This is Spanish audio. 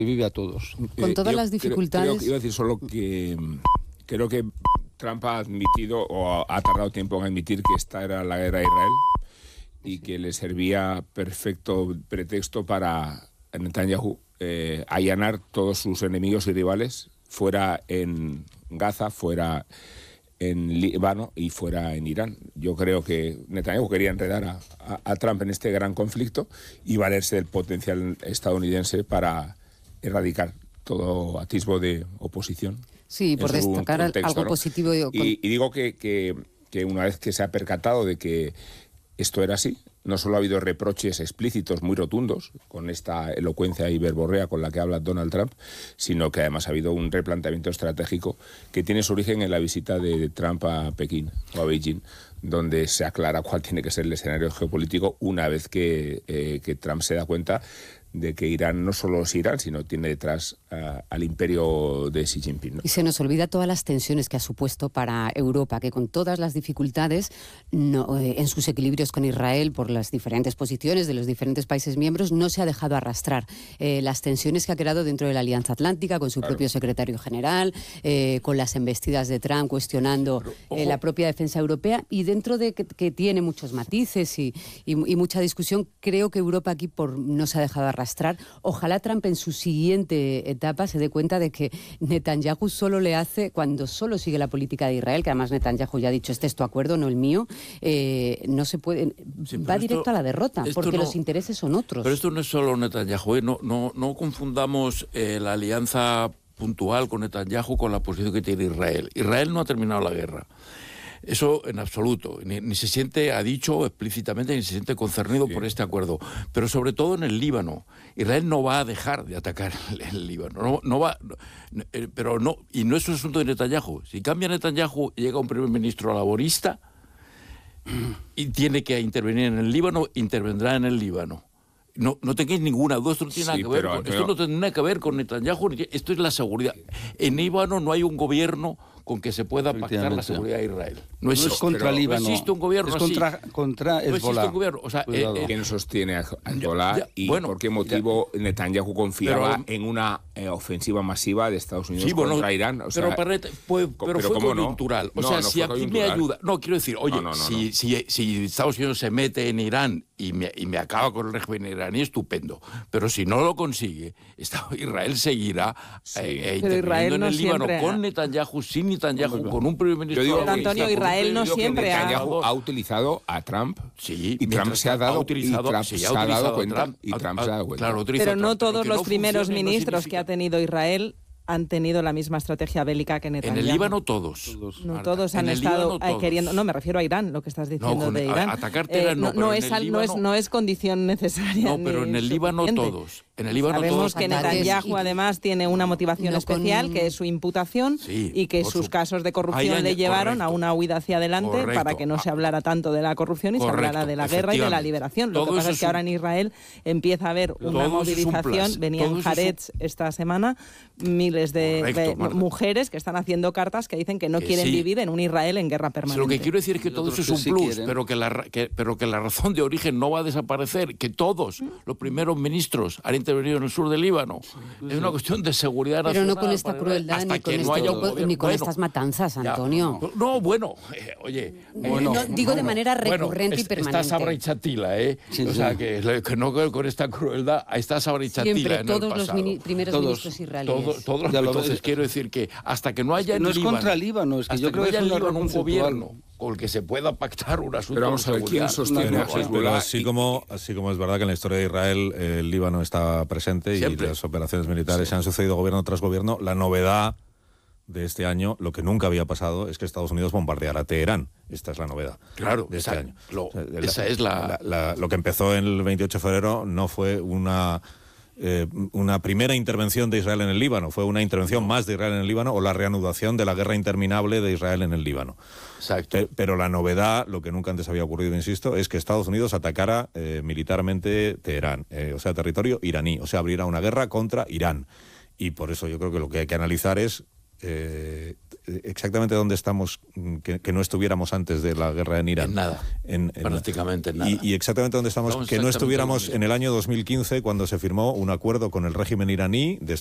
vive a todos. Con todas las dificultades. Iba a decir solo que creo que Trump ha admitido, o ha tardado tiempo en admitir, que esta era la guerra de Israel y que le servía perfecto pretexto para Netanyahu allanar todos sus enemigos y rivales, fuera en Gaza, fuera en Líbano y fuera en Irán. Yo creo que Netanyahu quería enredar a Trump en este gran conflicto y valerse del potencial estadounidense para erradicar todo atisbo de oposición. Sí, por destacar contexto, algo, ¿no?, positivo. Y digo que una vez que se ha percatado de que esto era así, no solo ha habido reproches explícitos muy rotundos con esta elocuencia y verborrea con la que habla Donald Trump, sino que además ha habido un replanteamiento estratégico que tiene su origen en la visita de Trump a Pekín o a Beijing, donde se aclara cuál tiene que ser el escenario geopolítico una vez que Trump se da cuenta de que Irán no solo es Irán, sino tiene detrás al imperio de Xi Jinping, ¿no? Y se nos olvida todas las tensiones que ha supuesto para Europa, que con todas las dificultades en sus equilibrios con Israel, por las diferentes posiciones de los diferentes países miembros, no se ha dejado arrastrar. Las tensiones que ha creado dentro de la Alianza Atlántica, con su propio secretario general, con las embestidas de Trump cuestionando la propia defensa europea, y dentro de que tiene muchos matices y mucha discusión, creo que Europa aquí no se ha dejado arrastrar. Ojalá Trump en su siguiente etapa se dé cuenta de que Netanyahu solo le hace, cuando solo sigue la política de Israel, que además Netanyahu ya ha dicho, este es tu acuerdo, no el mío, no se puede, sí, va directo a la derrota, porque los intereses son otros. Pero esto no es solo Netanyahu, no confundamos la alianza puntual con Netanyahu con la posición que tiene Israel. Israel no ha terminado la guerra. Eso en absoluto, ni se siente, ha dicho explícitamente, ni se siente concernido por este acuerdo. Pero sobre todo en el Líbano. Israel no va a dejar de atacar el Líbano. No va, pero no, y no es un asunto de Netanyahu. Si cambia Netanyahu y llega un primer ministro laborista y tiene que intervenir en el Líbano, intervendrá en el Líbano. No tengáis ninguna duda, esto no tiene nada que ver. Esto no tiene nada que ver con Netanyahu, esto es la seguridad. En Líbano no hay un gobierno con que se pueda pactar la seguridad de Israel. No es contra Líbano. No existe un gobierno así. Contra Hezbollah. No existe un gobierno. O sea, ¿quién sostiene a Hezbollah y por qué motivo Netanyahu confiaba en una ofensiva masiva de Estados Unidos contra Irán? O sea, pero fue coyuntural. O sea, si aquí me ayuda... No, quiero decir, oye, si Estados Unidos se mete en Irán y me acaba con el régimen iraní, estupendo. Pero si no lo consigue, Israel seguirá interviniendo en el Líbano con Netanyahu, sin Netanyahu, con un primer ministro. Antonio, Israel no siempre ha utilizado a Trump, y Trump se ha dado cuenta. Claro, pero no todos los primeros ministros que ha tenido Israel han tenido la misma estrategia bélica que Netanyahu. En el Líbano todos. No todos han estado queriendo... No, me refiero a Irán, lo que estás diciendo de Irán. Atacar Teherán no es condición necesaria. No, pero en el Líbano todos. En el Líbano sabemos que Netanyahu además tiene una motivación especial, que es su imputación, y que sus casos de corrupción le llevaron a una huida hacia adelante para que no se hablara tanto de la corrupción y se hablara de la guerra y de la liberación. Lo que pasa es que ahora en Israel empieza a haber una movilización. Venía en Haaretz esta semana miles de mujeres que están haciendo cartas que dicen que no quieren vivir en un Israel en guerra permanente. Lo que quiero decir es que todo eso es un plus, pero que la razón de origen no va a desaparecer, que todos los primeros ministros han intervenido en el sur del Líbano. Es una cuestión de seguridad nacional. Pero no con esta crueldad ni con estas matanzas, Antonio. Oye... digo de manera recurrente y permanente. Está Sabra y Chatila, o sea, que no con esta crueldad, está Sabra y Chatila siempre, en el pasado. todos los primeros ministros israelíes. Entonces quiero decir que hasta que no haya en no es Líbano, contra Líbano, es que yo creo que es un gobierno con el que se pueda pactar un asunto. Pero vamos a ver quién sostiene a Hezbollah. Así como es verdad que en la historia de Israel el Líbano está presente siempre, y las operaciones militares se han sucedido gobierno tras gobierno, la novedad de este año, lo que nunca había pasado, es que Estados Unidos bombardeara Teherán. Esta es la novedad de este año. Lo que empezó el 28 de febrero no fue una primera intervención de Israel en el Líbano, fue una intervención más de Israel en el Líbano o la reanudación de la guerra interminable de Israel en el Líbano. Exacto. Pero la novedad, lo que nunca antes había ocurrido, insisto, es que Estados Unidos atacara militarmente Teherán, o sea, territorio iraní, o sea, abriera una guerra contra Irán. Y por eso yo creo que lo que hay que analizar es exactamente dónde estamos que no estuviéramos antes de la guerra en Irán. En nada, prácticamente en nada. Y exactamente dónde estamos que no estuviéramos en el año 2015 cuando se firmó un acuerdo con el régimen iraní de